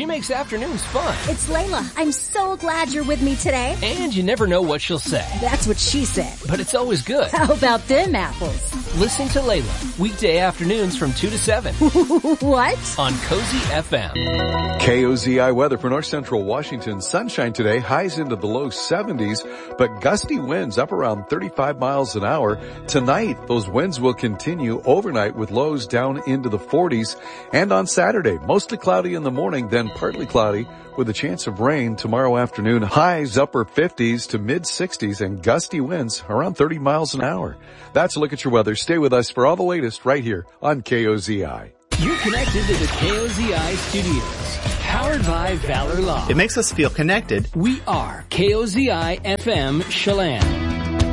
She makes afternoons fun. It's Layla. I'm so glad you're with me today. And you never know what she'll say. That's what she said. But it's always good. How about them apples? Listen to Layla, weekday afternoons from 2 to 7. What? On Cozy FM. KOZI weather for North Central Washington. Sunshine today, highs into the low 70s, but gusty winds up around 35 miles an hour. Tonight, those winds will continue overnight with lows down into the 40s. And on Saturday, mostly cloudy in the morning, then partly cloudy with a chance of rain tomorrow afternoon. Highs upper 50s to mid 60s and gusty winds around 30 miles an hour. That's a look at your weather. Stay with us for all the latest right here on KOZI. You're connected to the KOZI studios. Powered by Valor Law. It makes us feel connected. We are KOZI FM Chelan.